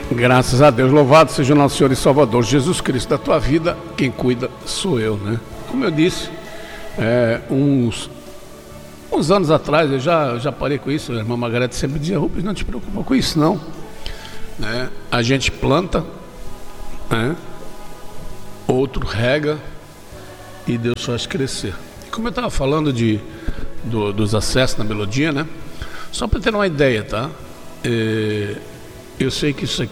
Graças a Deus, louvado seja o nosso Senhor e Salvador Jesus Cristo. Da tua vida, quem cuida sou eu, né? Como eu disse, uns anos atrás, eu já parei com isso. A irmã Margarete sempre dizia: Rubens, não te preocupa com isso não, né? A gente planta, né? Outro rega e Deus faz crescer. E como eu estava falando dos acessos na melodia, né? Só para ter uma ideia, tá? Eu sei que isso aqui